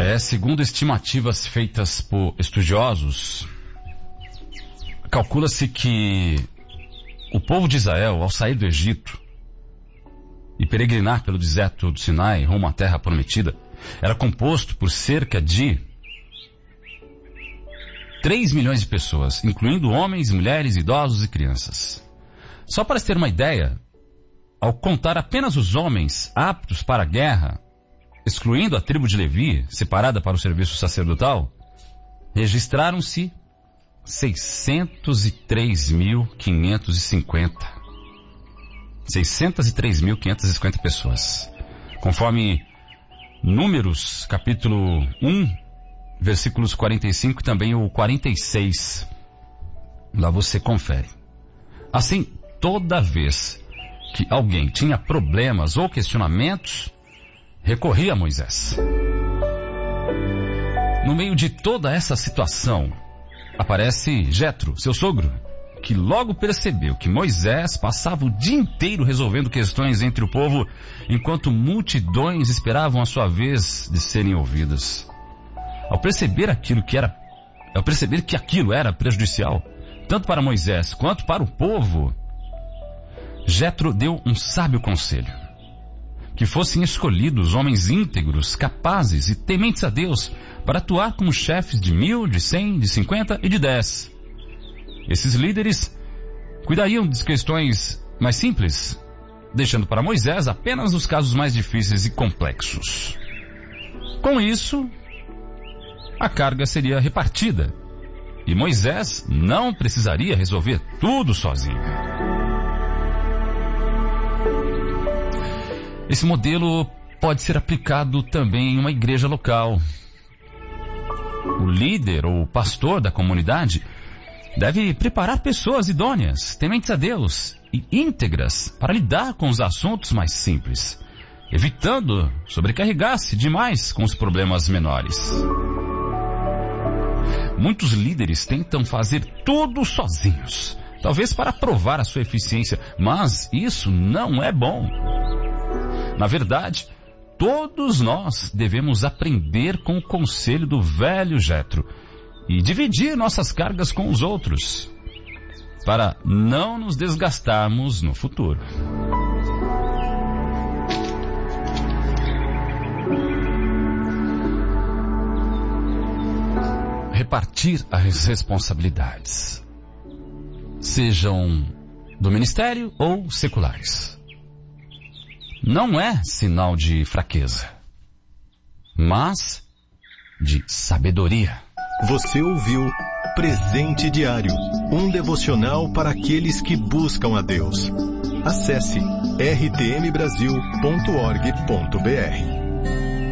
Segundo estimativas feitas por estudiosos, calcula-se que o povo de Israel, ao sair do Egito e peregrinar pelo deserto do Sinai rumo à terra prometida, era composto por cerca de 3 milhões de pessoas, incluindo homens, mulheres, idosos e crianças. Só para se ter uma ideia, ao contar apenas os homens aptos para a guerra, excluindo a tribo de Levi, separada para o serviço sacerdotal, registraram-se 603.550. 603.550 pessoas. Conforme Números, capítulo 1, versículos 45 e também o 46. Lá você confere. Assim, toda vez que alguém tinha problemas ou questionamentos, recorria a Moisés. No meio de toda essa situação, aparece Jetro, seu sogro, que logo percebeu que Moisés passava o dia inteiro resolvendo questões entre o povo, enquanto multidões esperavam a sua vez de serem ouvidas. Ao perceber que aquilo era prejudicial, tanto para Moisés quanto para o povo, Jetro deu um sábio conselho: que fossem escolhidos homens íntegros, capazes e tementes a Deus para atuar como chefes de 1.000, de 100, de 50 e de 10. Esses líderes cuidariam das questões mais simples, deixando para Moisés apenas os casos mais difíceis e complexos. Com isso, a carga seria repartida e Moisés não precisaria resolver tudo sozinho. Esse modelo pode ser aplicado também em uma igreja local. O líder ou pastor da comunidade deve preparar pessoas idôneas, tementes a Deus e íntegras para lidar com os assuntos mais simples, evitando sobrecarregar-se demais com os problemas menores. Muitos líderes tentam fazer tudo sozinhos, talvez para provar a sua eficiência, mas isso não é bom. Na verdade, todos nós devemos aprender com o conselho do velho Jetro e dividir nossas cargas com os outros, para não nos desgastarmos no futuro. Repartir as responsabilidades, sejam do ministério ou seculares, não é sinal de fraqueza, mas de sabedoria. Você ouviu Presente Diário, um devocional para aqueles que buscam a Deus. Acesse rtmbrasil.org.br.